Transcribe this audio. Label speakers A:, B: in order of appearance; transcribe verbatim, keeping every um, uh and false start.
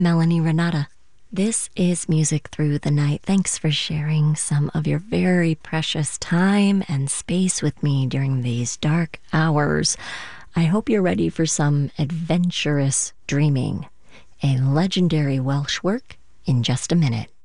A: Melanie Renata. This is Music Through the Night. Thanks for sharing some of your very precious time and space with me during these dark hours. I hope you're ready for some adventurous dreaming. A legendary Welsh work in just a minute.